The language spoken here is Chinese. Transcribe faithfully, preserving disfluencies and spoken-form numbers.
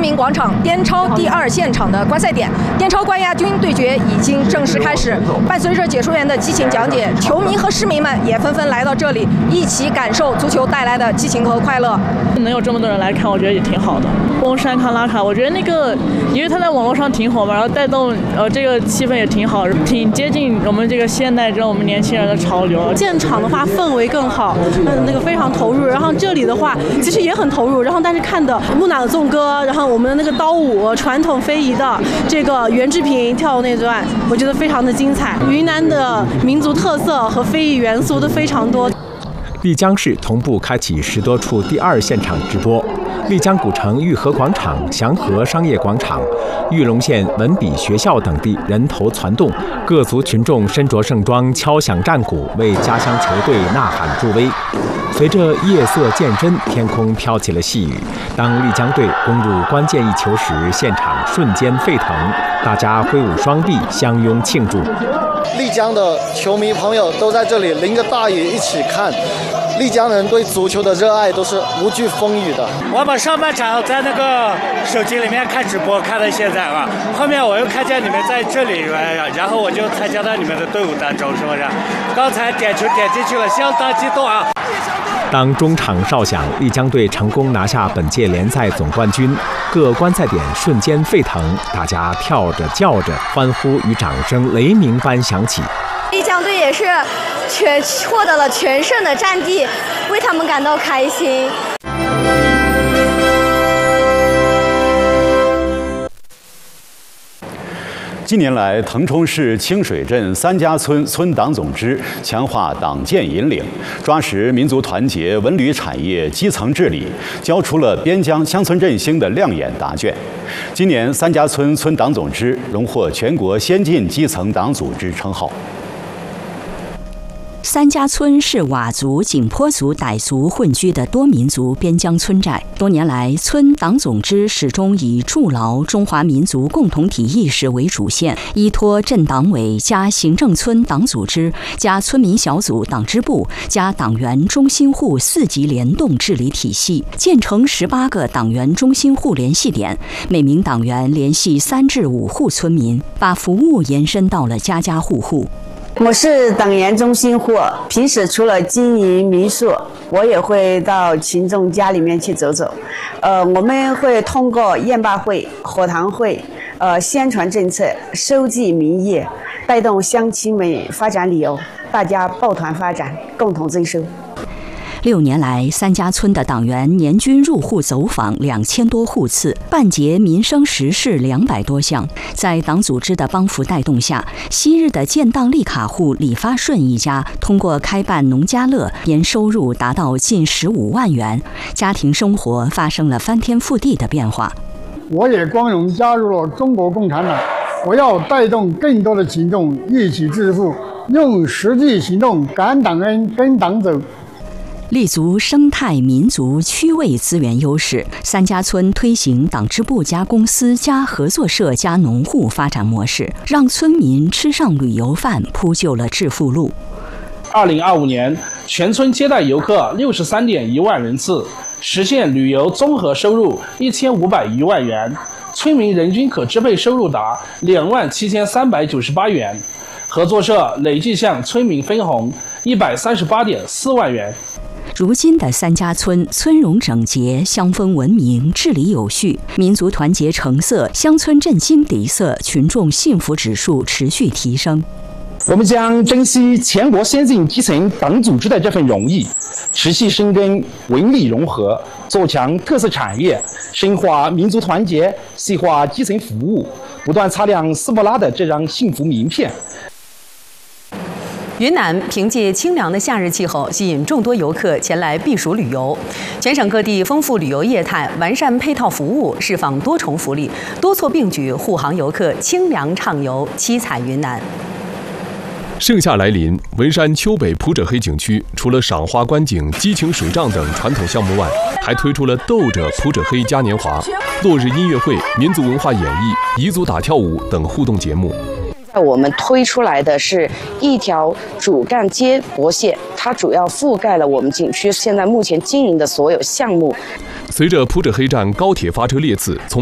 明广场滇超第二现场的观赛点，滇超冠亚军对决已经正式开始。伴随着解说员的激情讲解，球迷和市民们也纷纷来到这里，一起感受足球带来的激情和快乐。 能有这么多人来看，我觉得也挺好的。翁山康拉卡，我觉得那个，因为他在网络上挺火嘛，然后带动呃这个气氛也挺好，挺接近我们这个现代这我们年轻人的潮流。 现场的话氛围更好，嗯，那个非常投入。然后这里的话其实也很投入，然后但是看的木乃颂歌，然后我们的那个刀舞传统非遗的这个袁志平跳那段，我觉得非常的精彩。云南的民族特色和非遗元素都非常多。 丽江市同步开启十多处第二现场直播。丽江古城玉河广场、祥和商业广场、玉龙县文笔学校等地人头攒动，各族群众身着盛装，敲响战鼓，为家乡球队呐喊助威。随着夜色渐深，天空飘起了细雨。当丽江队攻入关键一球时，现场瞬间沸腾，大家挥舞双臂相拥庆祝。 丽江的球迷朋友都在这里淋着大雨一起看。丽江人对足球的热爱都是无惧风雨的。 我们上半场在那个手机里面看直播看到现在啊，后面我又看见你们在这里，然后我就参加到你们的队伍当中，是不是？刚才点球点进去了，相当激动啊！ 当中场哨响，丽江队成功拿下本届联赛总冠军，各观赛点瞬间沸腾，大家跳着叫着，欢呼与掌声雷鸣般响起。 丽江队也是全获得了全胜的战绩，为他们感到开心。 近年来，腾冲市清水镇三家村村党总支强化党建引领，抓实民族团结、文旅产业基层治理，交出了边疆乡村振兴的亮眼答卷。今年，三家村村党总支荣获全国先进基层党组织称号。 三家村是佤族、景颇族、傣族混居的多民族边疆村寨。多年来，村党总支始终以筑牢中华民族共同体意识为主线，依托镇党委加行政村党组织加村民小组党支部加党员中心户四级联动治理体系，建成十八个党员中心户联系点，每名党员联系三至五户村民，把服务延伸到了家家户户。 我是党员中心户，平时除了经营民宿，我也会到群众家里面去走走。呃，我们会通过宴罢会、伙谈会，呃，宣传政策，收集民意，带动乡亲们发展旅游，大家抱团发展，共同增收。 六年来，三家村的党员年均入户走访两千多户次，办结民生实事两百多项。在党组织的帮扶带动下，昔日的建档立卡户李发顺一家通过开办农家乐，年收入达到近十五万元，家庭生活发生了翻天覆地的变化。 我也光荣加入了中国共产党，我要带动更多的群众一起致富，用实际行动感党恩，跟党走。 立足生态、民族、区位资源优势，三家村推行党支部加公司加合作社加农户发展模式，让村民吃上旅游饭，铺就了致富路。 二零二五年，全村接待游客六十三点一万人次，实现旅游综合收入一千五百余万元，村民人均可支配收入达两万七千三百九十八元，合作社累计向村民分红一百三十八点四万元。 如今的三家村，村容整洁，乡风文明，治理有序，民族团结成色，乡村振兴底色，群众幸福指数持续提升。 我们将珍惜全国先进基层党组织的这份荣誉，持续深耕文旅融合，做强特色产业，深化民族团结，细化基层服务，不断擦亮丝柏拉的这张幸福名片。 云南凭借清凉的夏日气候，吸引众多游客前来避暑旅游。全省各地丰富旅游业态，完善配套服务，释放多重福利，多措并举护航游客清凉畅游，七彩云南。 盛夏来临，文山丘北普者黑景区除了赏花观景、激情水仗等传统项目外，还推出了斗着普者黑嘉年华、落日音乐会、民族文化演绎、彝族打跳舞等互动节目。 我们推出来的是一条主干接驳线，它主要覆盖了我们景区现在目前经营的所有项目。 随着普者黑站高铁发车列次从